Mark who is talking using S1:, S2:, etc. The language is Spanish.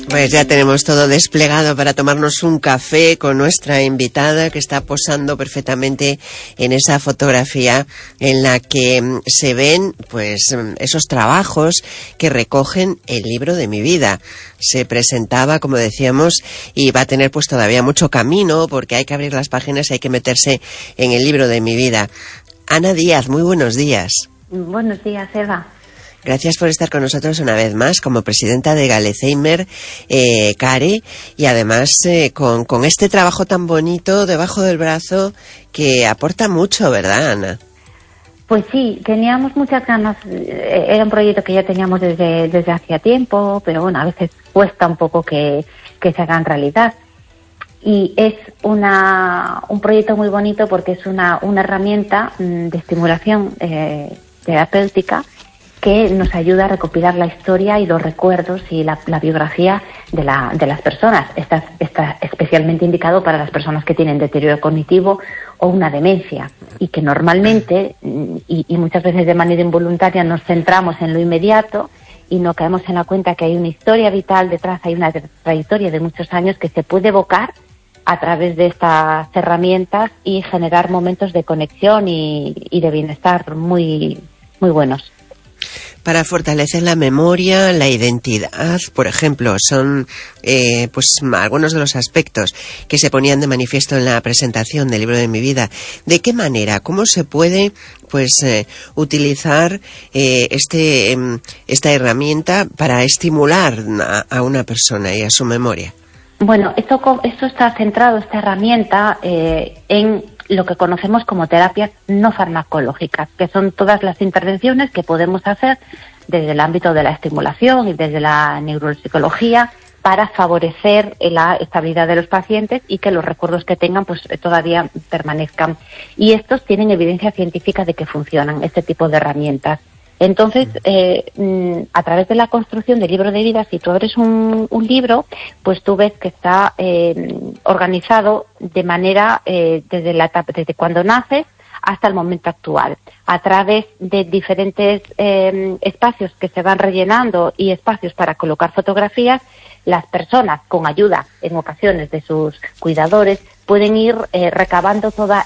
S1: Pues ya tenemos todo desplegado para tomarnos un café con nuestra invitada, que está posando perfectamente en esa fotografía en la que se ven pues esos trabajos que recogen el libro de mi vida. Se presentaba, como decíamos, y va a tener pues todavía mucho camino, porque hay que abrir las páginas y hay que meterse en el libro de mi vida. Ana Díaz, muy buenos días.
S2: Buenos días, Eva.
S1: Gracias por estar con nosotros una vez más como presidenta de Galetheimer, CARE, y además con este trabajo tan bonito debajo del brazo que aporta mucho, ¿verdad, Ana?
S2: Pues sí, teníamos muchas ganas. Era un proyecto que ya teníamos desde hacía tiempo, pero bueno, a veces cuesta un poco que se haga en realidad. Y es un proyecto muy bonito porque es una herramienta de estimulación terapéutica que nos ayuda a recopilar la historia y los recuerdos y la biografía de las personas. Está especialmente indicado para las personas que tienen deterioro cognitivo o una demencia, y que normalmente, y muchas veces de manera involuntaria, nos centramos en lo inmediato y no caemos en la cuenta que hay una historia vital detrás, hay una trayectoria de muchos años que se puede evocar a través de estas herramientas y generar momentos de conexión y de bienestar muy, muy buenos.
S1: Para fortalecer la memoria, la identidad, por ejemplo, son pues algunos de los aspectos que se ponían de manifiesto en la presentación del libro de mi vida. ¿De qué manera? ¿Cómo se puede utilizar esta herramienta para estimular a una persona y a su memoria?
S2: Bueno, esto está centrado, esta herramienta, en lo que conocemos como terapias no farmacológicas, que son todas las intervenciones que podemos hacer desde el ámbito de la estimulación y desde la neuropsicología para favorecer la estabilidad de los pacientes y que los recuerdos que tengan pues todavía permanezcan. Y estos tienen evidencia científica de que funcionan, este tipo de herramientas. Entonces, a través de la construcción del libro de vida, si tú abres un libro, pues tú ves que está organizado de manera desde cuando naces hasta el momento actual, a través de diferentes espacios que se van rellenando y espacios para colocar fotografías. Las personas, con ayuda en ocasiones de sus cuidadores, pueden ir recabando toda